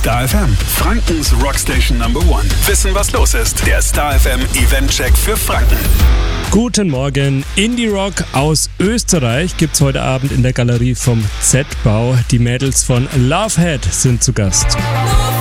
Star FM, Frankens Rockstation Number 1. Wissen, was los ist. Der Star FM Eventcheck für Franken. Guten Morgen. Indie-Rock aus Österreich gibt's heute Abend in der Galerie vom Z-Bau. Die Mädels von Lovehead sind zu Gast.